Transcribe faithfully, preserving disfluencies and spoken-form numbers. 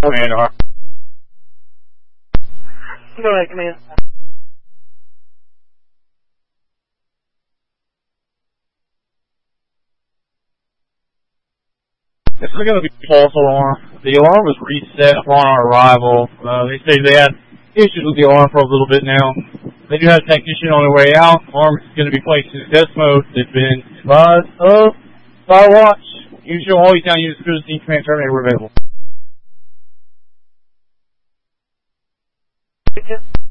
Commander. Go ahead, Commander. This is going to be a false alarm. The alarm was reset upon our arrival. Uh, they say they had issues with the alarm for a little bit now. They do have a technician on their way out. Alarm is going to be placed in test mode. They've been advised of Fire Watch. Usually all these down units, Cruise Command Terminator were available.